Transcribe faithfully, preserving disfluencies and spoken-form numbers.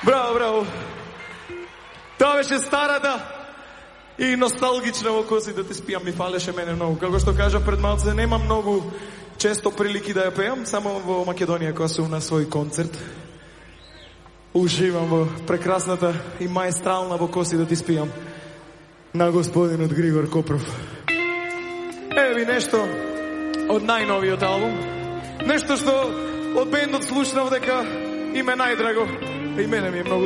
Браво, браво. Тоа беше старата и носталгична во коси да те спијам, ми фалеше мене многу. Како што кажа пред малце, нема многу често прилики да ја пеам, само во Македонија кога сум на свој концерт. Уживам во прекрасната и маестрална во коси да ти спијам на господинот Григор Копров. Еве ви нешто од најновиот албум. Нешто што од бендот слушнав дека им е најдраго. И мене ми е многу